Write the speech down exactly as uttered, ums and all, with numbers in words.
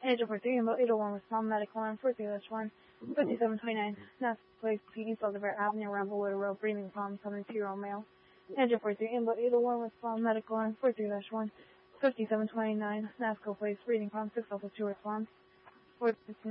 Angel for three, Inbound eight oh one, respond medical line four three dash one, fifty-seven twenty-nine, Nass Place, P E, Silver Avenue, Ramblewood Road, breathing problems, seventy-two-year-old male. Angel for three, Inbound eight oh one, respond medical line four three dash one, fifty-seven twenty-nine, Nasco Place, breathing problems, six oh two, response, four fifteen.